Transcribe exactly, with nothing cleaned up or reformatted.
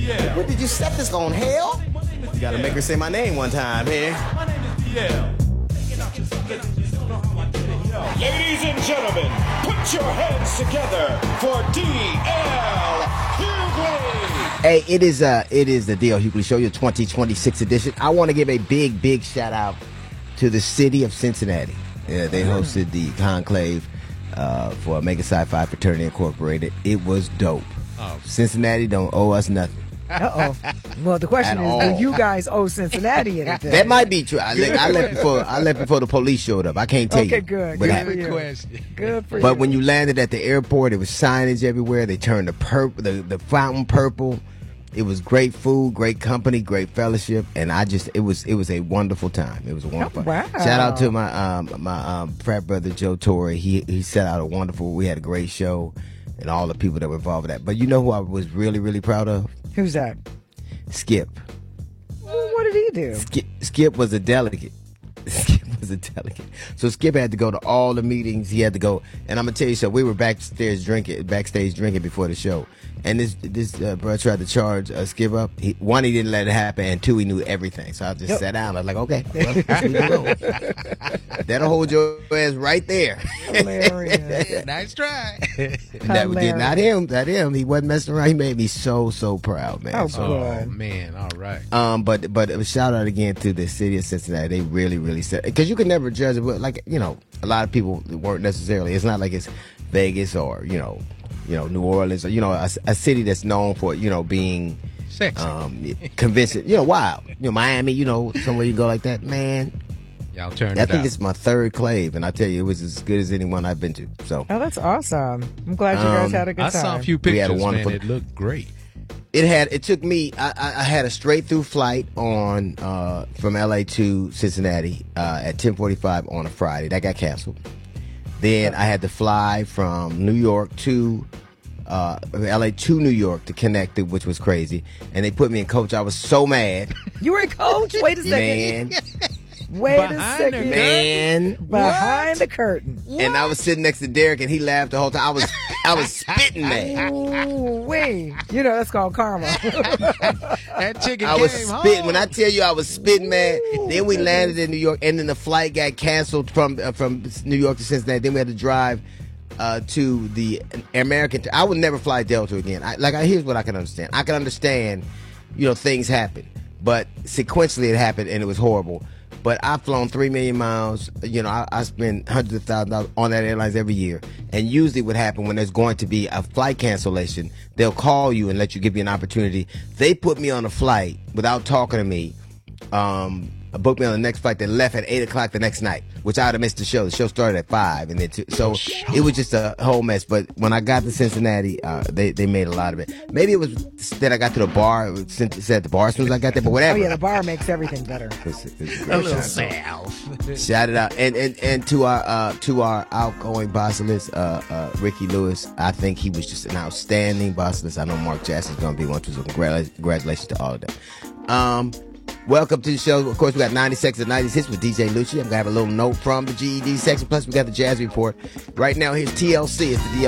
What did you set this on, hell? You gotta make her say my name one time, here. My name is D L. Ladies and gentlemen, put your hands together for D L Hughley. Hey, it is uh, it is the D L Hughley Show, your twenty twenty-six edition. I want to give a big, big shout out to the city of Cincinnati. Yeah, they hosted the conclave uh, for Omega Psi Phi Fraternity Incorporated. It was dope. Oh. Cincinnati don't owe us nothing. Uh-oh. Well, the question At is, all. do you guys owe Cincinnati anything? That might be true. I, le- I left before I left before the police showed up. I can't tell Okay, you. good. what Good happened. for you. Question. Good for you. But when you landed at the airport, it was signage everywhere. They turned the purple, the, the fountain purple. It was great food, great company, great fellowship, and I just it was it was a wonderful time. It was a wonderful. Oh, wow. Shout out to my um my um frat brother Joe Torre. He he set out a wonderful. We had a great show, and all the people that were involved with that. But you know who I was really really proud of? Who's that? Skip. Well, what did he do? Skip, Skip was a delegate. Skip was a delegate. So Skip had to go to all the meetings. He had to go. And I'm gonna tell you something. We were backstage drinking, backstage drinking before the show. And this this uh, bro tried to charge uh, Skip up. He, one, he didn't let it happen, and two, he knew everything. So I just Yep. sat down. I was like, okay, well, we can go. That'll hold your ass right there. Hilarious. Nice try. That did not him. Not him. He wasn't messing around. He made me so so proud, man. Oh, So, Oh, good. man. All right. Um, but but a shout out again to the city of Cincinnati. They really really said, because you can never judge it. But like you know, a lot of people weren't necessarily. It's not like it's Vegas or you know, you know New Orleans or you know a, a city that's known for you know being Sexy. um convincing. You know, wild. You know, Miami. You know, somewhere you go like that, man. Y'all turned I it think out. it's my third clave, and I tell you, it was as good as anyone I've been to. So Oh, that's awesome. I'm glad you guys Um, had a good I time. saw a few We had a pictures, wonderful- man. It looked great. it had it took me I, I I had a straight through flight on uh from L A to Cincinnati uh at ten forty-five on a Friday. That got canceled. Then I had to fly from New York to uh L A to New York to connect it, which was crazy. And they put me in coach. I was so mad. You were a coach? Wait a second. Man, Wait Behind a the second. man. Behind the curtain. And I was sitting next to Derek and he laughed the whole time. I was I was spitting mad. Ooh, wait. You know, that's called karma. That chicken I was came spitting. home. When I tell you I was spitting mad, then we landed in New York, and then the flight got canceled from uh, from New York to Cincinnati. Then we had to drive uh, to the American. I would never fly Delta again. I, like, I, here's what I can understand. I can understand, you know, things happen, but sequentially it happened, and it was horrible. But I've flown three million miles. You know, I, I spend hundreds of thousands of dollars on that airlines every year. And usually what happens when there's going to be a flight cancellation, they'll call you and let you give you an opportunity. They put me on a flight without talking to me. Um, booked me on the next flight that left at eight o'clock the next night, which I would have missed the show. The show started at five, and then two, so it was just a whole mess. But when I got to Cincinnati, uh, they they made a lot of it. Maybe it was that I got to the bar. It was sent at the bar as soon as I got there, but Oh, whatever. yeah, the bar makes everything better. It's- it's A great. little Shout south. Shout it out, and and and to our uh, to our outgoing bossless, uh, uh, Ricky Lewis. I think he was just an outstanding bossless. I know Mark Jackson's going to be one too. So congratulations, congratulations to all of them. Um, welcome to the show. Of course, we got ninety seconds of nineties hits with D J Lucci. I'm gonna have a little note from the G E D section. Plus, we got the Jazz Report. Right now, here's T L C. It's the D L